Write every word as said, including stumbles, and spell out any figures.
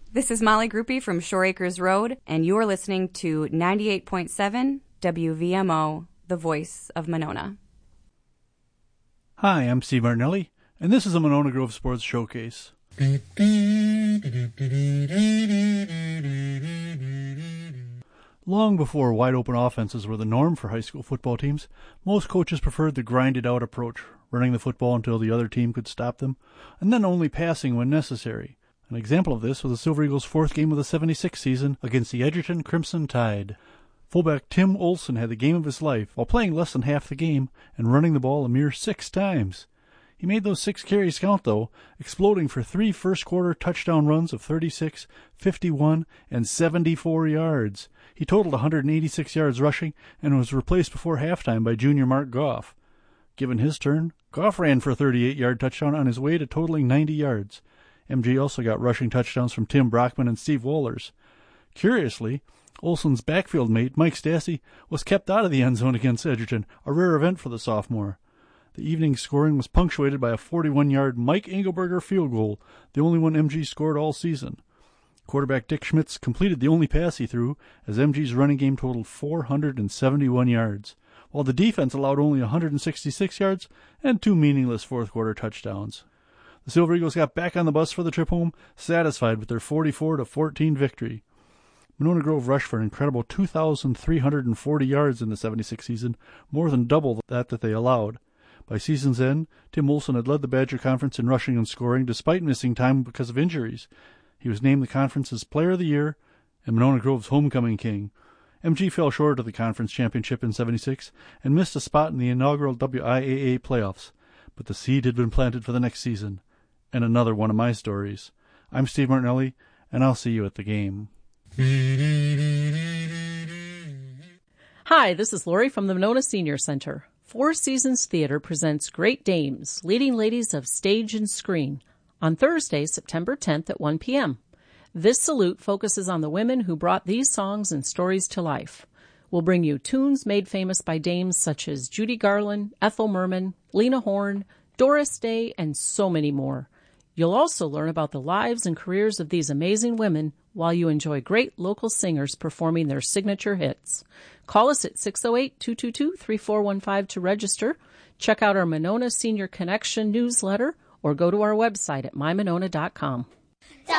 This is Molly Groupie from Shore Acres Road, and you're listening to ninety-eight point seven W V M O, the voice of Monona. Hi, I'm Steve Martinelli, and this is a Monona Grove Sports Showcase. Long before wide-open offenses were the norm for high school football teams, most coaches preferred the grinded-out approach, running the football until the other team could stop them, and then only passing when necessary. An example of this was the Silver Eagles' fourth game of the seventy-six season against the Edgerton Crimson Tide. Fullback Tim Olson had the game of his life while playing less than half the game and running the ball a mere six times. He made those six carries count, though, exploding for three first-quarter touchdown runs of thirty-six, fifty-one, and seventy-four yards. He totaled one hundred eighty-six yards rushing and was replaced before halftime by junior Mark Goff. Given his turn, Goff ran for a thirty-eight-yard touchdown on his way to totaling ninety yards. M G also got rushing touchdowns from Tim Brockman and Steve Wohlers. Curiously, Olson's backfield mate, Mike Stassi, was kept out of the end zone against Edgerton, a rare event for the sophomore. The evening's scoring was punctuated by a forty-one-yard Mike Engelberger field goal, the only one M G scored all season. Quarterback Dick Schmitz completed the only pass he threw, as M G's running game totaled four hundred seventy-one yards, while the defense allowed only one hundred sixty-six yards and two meaningless fourth-quarter touchdowns. The Silver Eagles got back on the bus for the trip home, satisfied with their forty-four to fourteen victory. Monona Grove rushed for an incredible two thousand three hundred forty yards in the seventy-six season, more than double that that they allowed. By season's end, Tim Olson had led the Badger Conference in rushing and scoring despite missing time because of injuries. He was named the conference's Player of the Year and Monona Grove's Homecoming King. M G fell short of the conference championship in seventy-six and missed a spot in the inaugural W I A A playoffs, but the seed had been planted for the next season. And another one of my stories. I'm Steve Martinelli, and I'll see you at the game. Hi, this is Lori from the Monona Senior Center. Four Seasons Theater presents Great Dames, Leading Ladies of Stage and Screen, on Thursday, September tenth at one p.m. This salute focuses on the women who brought these songs and stories to life. We'll bring you tunes made famous by dames such as Judy Garland, Ethel Merman, Lena Horne, Doris Day, and so many more. You'll also learn about the lives and careers of these amazing women while you enjoy great local singers performing their signature hits. Call us at six oh eight, two two two, three four one five to register, check out our Monona Senior Connection newsletter, or go to our website at my monona dot com.